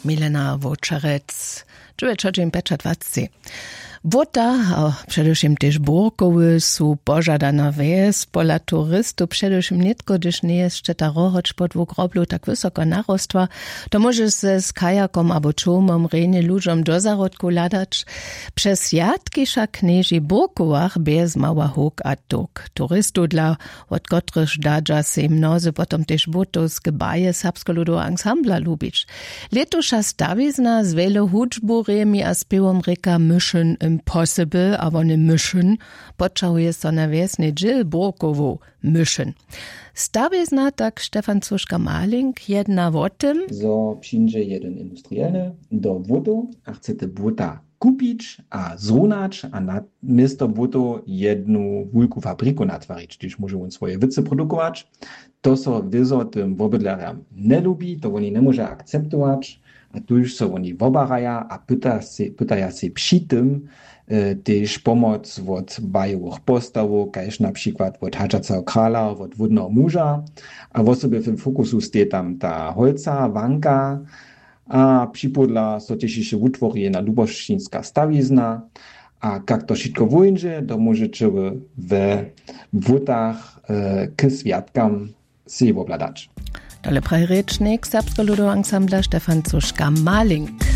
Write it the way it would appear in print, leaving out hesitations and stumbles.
Milena Wočarec, Człowieczym Peczatwatcy. Wota, a przedewším też burkowy, są pożadana wez pola turystów, przedewším nitko, gdyż nie jest jeszcze rohoć pod groblu tak wysoko narostwa, to możesz se z kajakom albo czumom rejnie ludziom do zarodku ladać. Przez jatki szak knieży burkowach bez mała huk a tuk. Turystów dla od kotrych dadża se mnozy potom też butowskie baje serbsko-ludowe ansambla lubić. Letusza stawizna z wielu hudżburemi a spiewom reka Mission Impossible, aber ne Mission, podczałuje so na wiesny Jill Burkowu Mission. Stawizna tak Stefan Zuschka-Maling jedna o tym, so przyjdzie jeden industrielny do budu, a chcete buta kupić, a zrunać, a na misto budu jedną wielką fabryku natwarić, gdyż może on swoje wice produkować. To so wizo tym wobydlaram nie lubi, to oni nie może akceptować, a tu już so oni wobaraja, a pytaja się przy tym też pomoc od bajowych postawów, kajż na przykład od hadżacego krala, od wodnego męża, a w osobie w fokusu stoi tam ta holca, wanka, a przypodla so też jeszcze utworzy jedna luboszczyńska stawizna, a jak to wszystko wyjdzie, to możecie w wódach k świadkam się obladać. Dole prajrycznik serbsko-ludowe ansambla Stefan Zuschka-Maling.